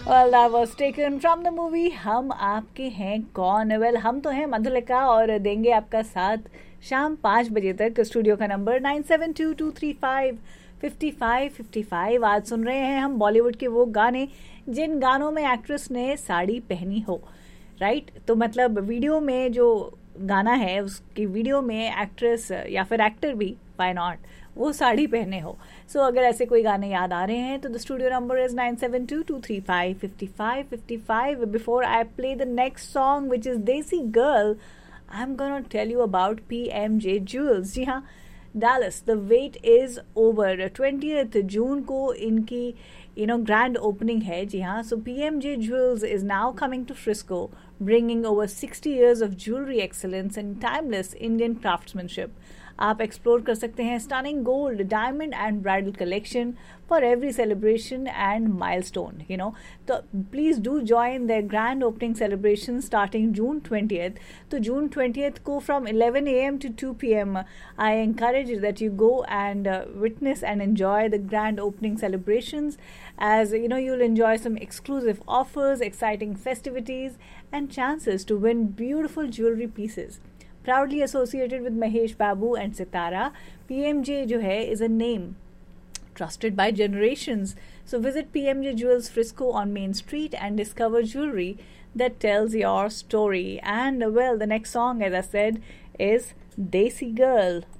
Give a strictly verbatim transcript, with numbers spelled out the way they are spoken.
Well, that was taken from the movie हम आपके हैं कौन. Well, हम तो हैं मधुलिका और देंगे आपका साथ शाम पाँच बजे तक. स्टूडियो का number nine seven to to three five fifty five fifty five. आज सुन रहे हैं हम बॉलीवुड के वो गाने जिन गानों में एक्ट्रेस ने साड़ी पहनी हो. Right right? तो मतलब वीडियो में जो गाना है उसकी वीडियो में एक्ट्रेस या फिर एक्टर भी, व्हाई नॉट, वो साड़ी पहने हो. सो so, अगर ऐसे कोई गाने याद आ रहे हैं तो the studio number is nine seven to to three five fifty five fifty five. Before I play the next song which is देसी girl, I am gonna tell you about P M J jewels. जी हाँ, Dallas, the wait is over. Twentieth जून को इनकी you know grand opening है. जी हाँ, so P M J Jewels is now coming to Frisco, bringing over sixty years of jewelry excellence and timeless Indian craftsmanship. आप explore कर सकते हैं stunning gold, diamond and bridal collection for every celebration and milestone. You know, तो please do join there grand opening celebration starting June twentieth. तो जून twentieth को from eleven A M to to P M I encourage that you go and uh, witness and enjoy the grand opening celebrations, as you know you'll enjoy some exclusive offers, exciting festivities and chances to win beautiful jewelry pieces. Proudly associated with Mahesh Babu and Sitara, P M J जो है is a name trusted by generations. So visit P M J Jewels Frisco on Main Street and discover jewelry that tells your story. And well, the next song, as I said, is Desi Girl.